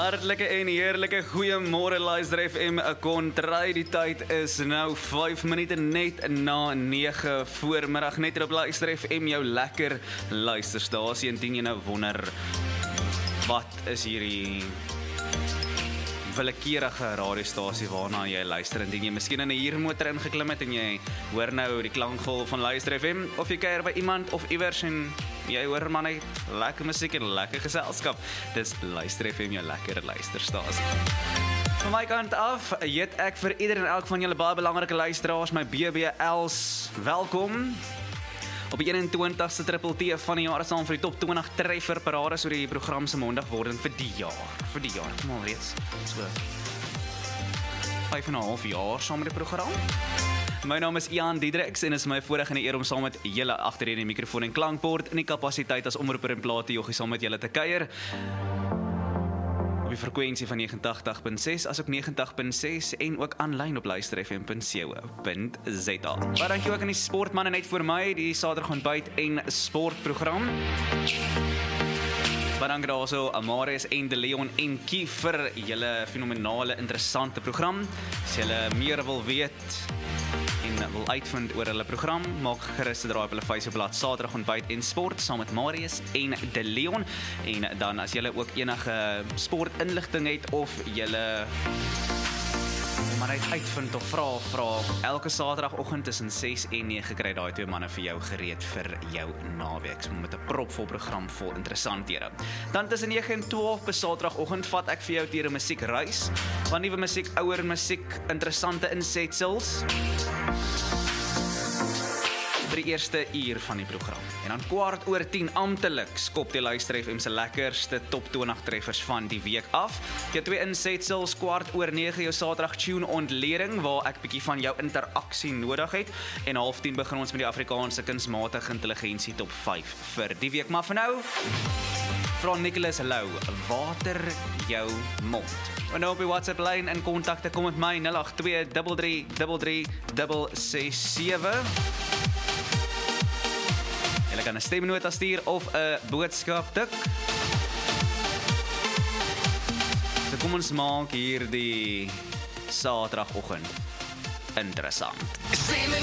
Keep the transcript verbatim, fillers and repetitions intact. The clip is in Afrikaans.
Hartlike en heerlike goeiemôre luister F M Kontry. Die tyd is nou vyf minute net na nege voormiddag. Net op luister F M, jou lekker luisterstasie. Indien jy nou wonder, wat is hierdie willekeurige radiostasie waarna jy luister, indien jy miskien in 'n huurmotor ingeklim het en jy hoor nou die klankgolf van luister F M, of jy kuier by iemand of iewers en jy hoor maar net lekker musiek en lekker geselskap. Dis luister F M, jou lekker luisterstasie. Van my kant af, het ek vir ieder en elk van julle baie belangrike luisteraars, my B B L's, welkom. Op die eenentwintigste triple T van die jaar saam vir die top twintig treffer parade, so die program se maandagwording vir die jaar. Vir die jaar, kom al reeds so vyf en 'n half jaar saam met die program. My naam is Ian Diedriks en is my voorreg en 'n eer om saam met julle agter die mikrofoon en klankbord in die kapasiteit as omroeper en plaatjie saam met julle te kuier. Op die frekwensie van negentig punt ses asook negentig punt ses en ook aanlyn op luister F M punt co punt z a. Baie dankie ook aan die sportmanne net vir my, die Saterdag ontbyt en sportprogram. Baie dankie daarso aan Marius en De Leon en Kie vir julle fenomenale interessante program. As julle meer wil weet en wil uitvind oor hulle program, maak gerus 'n draai op hulle Facebookblad Saterdag ontbyt en sport saam met Marius en De Leon. En dan as julle ook enige sportinligting het of julle maar net uitvind of vra vra elke Saterdagoggend tussen ses en nege kry daai twee manne vir jou gereed vir jou naweek met 'n propvol program vol interessanthede. Dan tussen nege en twaalf op Saterdagoggend vat ek vir jou deur 'n musiekreis van nuwe musiek, ouer musiek, interessante insetsels vir die eerste uur van die program. En dan kwart oor tien amptelik skop die luister F M se lekkerste top twintig treffers van die week af. Jy twee insetsels, kwart oor nege jou Saterdag tune ontleding waar ek bietjie van jou interaksie nodig het. En half tien begin ons met die Afrikaanse kunsmatige intelligensie top vyf vir die week. Maar vir nou, vra Nicholas Lou, water jou mond. En nou op die WhatsApp lyn in kontakte kom met my nul agt twee drie drie drie drie ses ses sewe. Jy kan 'n stemnota stuur of 'n boodskap tik. So kom ons maak hierdie Saterdagoggend interessant.